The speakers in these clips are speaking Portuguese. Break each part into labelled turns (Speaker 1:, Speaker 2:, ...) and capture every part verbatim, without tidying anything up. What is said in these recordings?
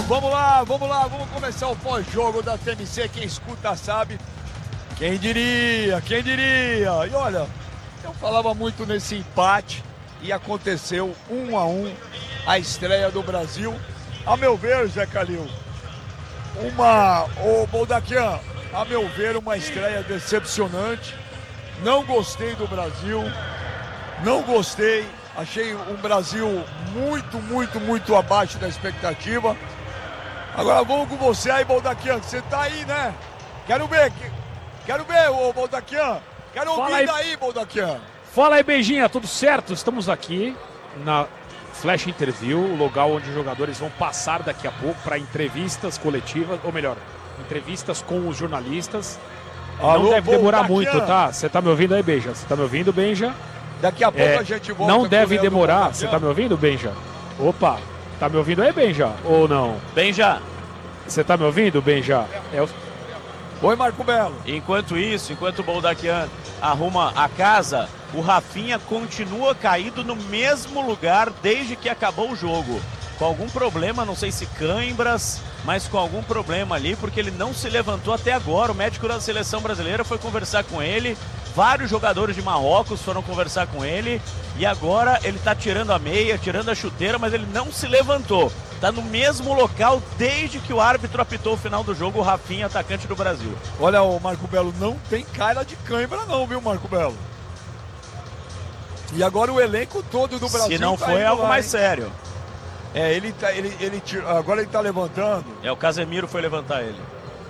Speaker 1: vamos lá, vamos lá, vamos começar o pós-jogo da T M C, quem escuta sabe. Quem diria, quem diria? E olha, eu falava muito nesse empate e aconteceu um a um a estreia do Brasil. A meu ver, Zé Calil, uma, ô Boldaquian, a meu ver, uma estreia decepcionante. Não gostei do Brasil, não gostei. Achei um Brasil muito, muito, muito abaixo da expectativa. Agora vamos com você aí, Boldaquian, que você tá aí, né? Quero ver, quero ver, ô Boldaquian. Quero ouvir Fala aí. daí, Boldaquian.
Speaker 2: Fala aí, Beijinha, tudo certo? Estamos aqui na Flash Interview, o lugar onde os jogadores vão passar daqui a pouco para entrevistas coletivas, ou melhor, entrevistas com os jornalistas. Alô, não deve demorar muito, tá? Você tá me ouvindo aí, Beija? Você tá me ouvindo, Benja?
Speaker 1: Daqui a pouco
Speaker 2: é,
Speaker 1: a gente volta.
Speaker 2: Não deve demorar. Você tá me ouvindo, Benja? Opa, tá me ouvindo aí, Benja? Ou não?
Speaker 3: Benja.
Speaker 2: Você tá me ouvindo, Benja? É o...
Speaker 1: Oi, Marco Belo.
Speaker 3: Enquanto isso, enquanto o Boldaquian arruma a casa, o Rafinha continua caído no mesmo lugar desde que acabou o jogo. Com algum problema, não sei se cãibras, mas com algum problema ali, porque ele não se levantou até agora. O médico da seleção brasileira foi conversar com ele, vários jogadores de Marrocos foram conversar com ele, e agora ele tá tirando a meia, tirando a chuteira, mas ele não se levantou. Tá no mesmo local desde que o árbitro apitou o final do jogo, o Rafinha, atacante do Brasil.
Speaker 1: Olha, o Marco Belo, não tem cara de cãibra não, viu, Marco Belo? E agora o elenco todo do Brasil.
Speaker 3: Se não
Speaker 1: tá
Speaker 3: foi, é algo
Speaker 1: lá,
Speaker 3: mais
Speaker 1: hein?
Speaker 3: sério.
Speaker 1: É, ele tá, ele, ele agora ele tá levantando.
Speaker 3: É, o Casemiro foi levantar ele.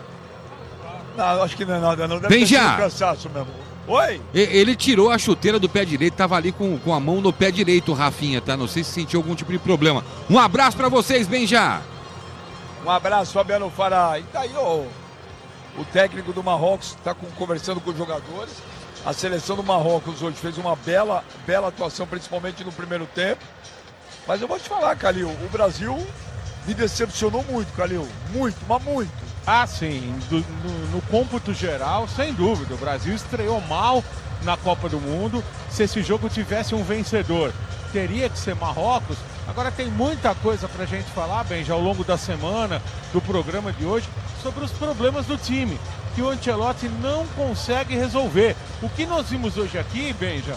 Speaker 1: Não, acho que não é nada, não. Deve
Speaker 4: Benja.
Speaker 1: ter sido cansaço mesmo. Oi?
Speaker 4: Ele tirou a chuteira do pé direito, tava ali com, com a mão no pé direito, o Rafinha, tá? Não sei se sentiu algum tipo de problema. Um abraço pra vocês, Benja.
Speaker 1: Um abraço, Fabiano Fará. E tá aí, ó, o técnico do Marrocos tá com, conversando com os jogadores. A seleção do Marrocos hoje fez uma bela, bela atuação, principalmente no primeiro tempo. Mas eu vou te falar, Calil, o Brasil me decepcionou muito, Calil. Muito, mas muito.
Speaker 5: Ah, sim. Do, no, no cômputo geral, sem dúvida. O Brasil estreou mal na Copa do Mundo. Se esse jogo tivesse um vencedor, teria que ser Marrocos. Agora tem muita coisa pra gente falar, Benja, ao longo da semana, do programa de hoje, sobre os problemas do time, que o Ancelotti não consegue resolver. O que nós vimos hoje aqui, Benja,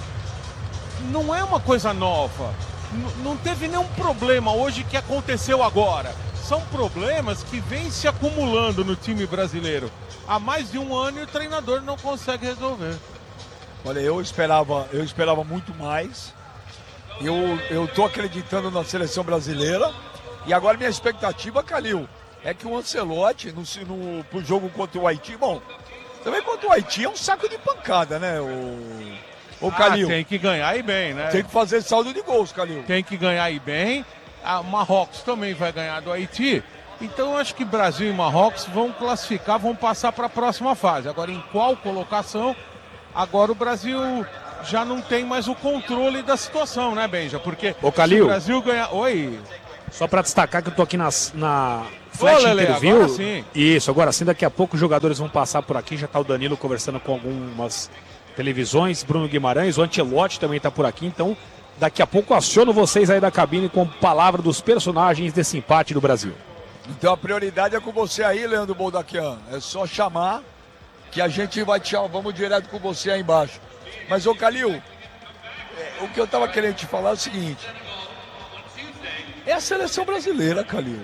Speaker 5: não é uma coisa nova. Não teve nenhum problema hoje que aconteceu agora. São problemas que vêm se acumulando no time brasileiro há mais de um ano e o treinador não consegue resolver.
Speaker 1: Olha, eu esperava, eu esperava muito mais. Eu, eu tô acreditando na seleção brasileira. E agora minha expectativa, Calil, é que o Ancelotti, no, no, pro jogo contra o Haiti, bom, também contra o Haiti é um saco de pancada, né, o... Ô, Calil,
Speaker 5: ah, tem que ganhar e bem, né?
Speaker 1: Tem que fazer saldo de gols, Calil.
Speaker 5: Tem que ganhar e bem. A Marrocos também vai ganhar do Haiti. Então eu acho que Brasil e Marrocos vão classificar, vão passar para a próxima fase. Agora, em qual colocação? Agora o Brasil já não tem mais o controle da situação, né, Benja? Porque
Speaker 2: Ô, Calil,
Speaker 5: se o Brasil ganhar... Oi?
Speaker 2: Só para destacar que eu tô aqui nas, na Flash
Speaker 5: Ô, Lelê,
Speaker 2: Interview.
Speaker 5: agora sim.
Speaker 2: Isso, agora sim, daqui a pouco os jogadores vão passar por aqui. Já tá o Danilo conversando com algumas televisões, Bruno Guimarães, o Ancelotti também está por aqui, então daqui a pouco aciono vocês aí da cabine com palavra dos personagens desse empate do Brasil.
Speaker 1: Então a prioridade é com você aí, Leandro Boldaquian, é só chamar que a gente vai te chamar, vamos direto com você aí embaixo. Mas ô Calil, é, o que eu tava querendo te falar é o seguinte, é a seleção brasileira, Calil.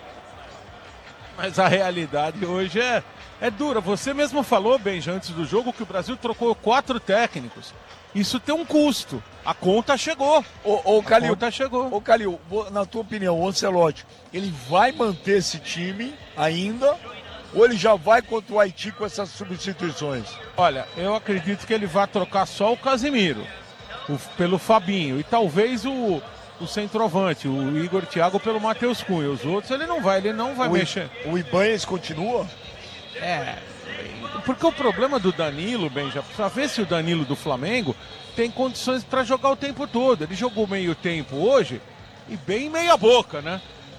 Speaker 5: Mas a realidade hoje é É dura. Você mesmo falou, Benja, antes do jogo, que o Brasil trocou quatro técnicos. Isso tem um custo. A conta chegou.
Speaker 1: Ô, ô Calil,
Speaker 5: a conta chegou.
Speaker 1: Ô, Calil, na tua opinião, o Ancelotti, ele vai manter esse time ainda? Ou ele já vai contra o Haiti com essas substituições?
Speaker 5: Olha, eu acredito que ele vai trocar só o Casemiro o, pelo Fabinho. E talvez o, o centroavante, o Igor Thiago, pelo Matheus Cunha. Os outros ele não vai, ele não vai
Speaker 1: o
Speaker 5: mexer.
Speaker 1: I, o Ibanez continua?
Speaker 5: É, porque o problema do Danilo, bem, já precisa ver se o Danilo do Flamengo tem condições para jogar o tempo todo. Ele jogou meio tempo hoje e bem meia boca, né?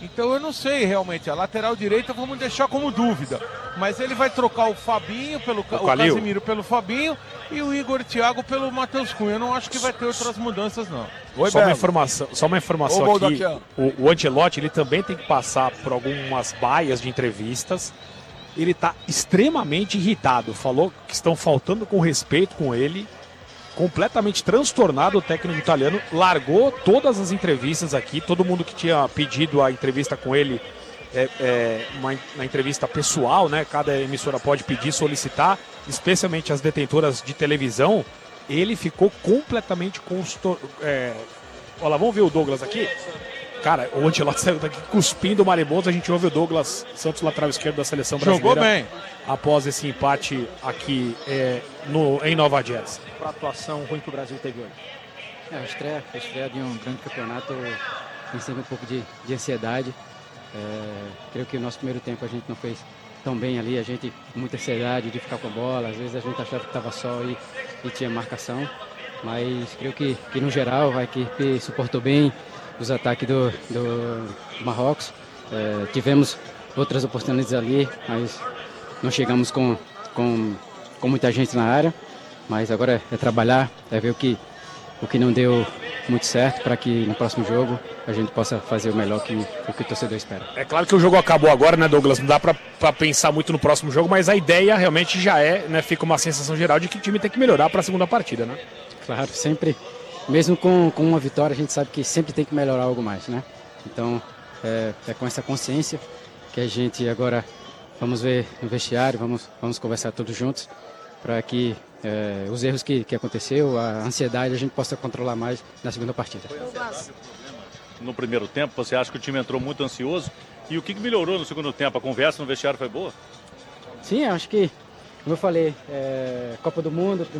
Speaker 5: Então eu não sei realmente, a lateral direita vamos deixar como dúvida. Mas ele vai trocar o Fabinho, pelo o, o Casemiro pelo Fabinho e o Igor Thiago pelo Matheus Cunha. Eu não acho que vai ter outras mudanças, não.
Speaker 2: Oi, só, uma informação, só uma informação
Speaker 1: Ô,
Speaker 2: aqui, o, o Ancelotti ele também tem que passar por algumas baias de entrevistas. Ele está extremamente irritado, falou que estão faltando com respeito com ele, completamente transtornado o técnico italiano, largou todas as entrevistas aqui, todo mundo que tinha pedido a entrevista com ele, é, é, uma, uma entrevista pessoal, né? Cada emissora pode pedir, solicitar, especialmente as detentoras de televisão, ele ficou completamente constor... É... Olha lá, vamos ver o Douglas aqui? Cara, o Ancelotti saiu daqui cuspindo o maribondo. A gente ouve o Douglas Santos, lateral esquerdo da seleção brasileira.
Speaker 5: Jogou bem.
Speaker 2: Após esse empate aqui é, no, em Nova Jersey.
Speaker 6: Para a atuação ruim que o Brasil teve hoje.
Speaker 7: É, a estreia, a estreia de um grande campeonato tem sempre um pouco de, de ansiedade. É, creio que o nosso primeiro tempo a gente não fez tão bem ali. A gente com muita ansiedade de ficar com a bola. Às vezes a gente achava que estava só e, e tinha marcação. Mas creio que, que no geral a equipe suportou bem os ataques do, do Marrocos. É, tivemos outras oportunidades ali, mas não chegamos com, com, com muita gente na área. Mas agora é, é trabalhar, é ver o que, o que não deu muito certo para que no próximo jogo a gente possa fazer o melhor que o que o torcedor espera.
Speaker 2: É claro que o jogo acabou agora, né, Douglas? Não dá para pensar muito no próximo jogo, mas a ideia realmente já é, né, fica uma sensação geral de que o time tem que melhorar para a segunda partida, né?
Speaker 7: Claro, sempre. Mesmo com, com uma vitória, a gente sabe que sempre tem que melhorar algo mais, né? Então, é, é com essa consciência que a gente agora vamos ver no vestiário, vamos, vamos conversar todos juntos para que é, os erros que, que aconteceu, a ansiedade, a gente possa controlar mais na segunda partida.
Speaker 8: No primeiro tempo, você acha que o time entrou muito ansioso? E o que melhorou no segundo tempo? A conversa no vestiário foi boa?
Speaker 7: Sim, acho que, como eu falei, é, Copa do Mundo,